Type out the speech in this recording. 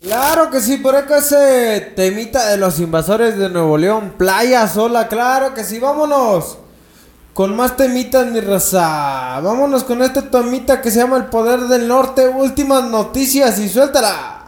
Claro que sí, por acá ese temita de los invasores de Nuevo León, playa sola, claro que sí, vámonos. Con más temitas, mi raza. Vámonos con este temita que se llama El Poder del Norte, últimas noticias y suéltala.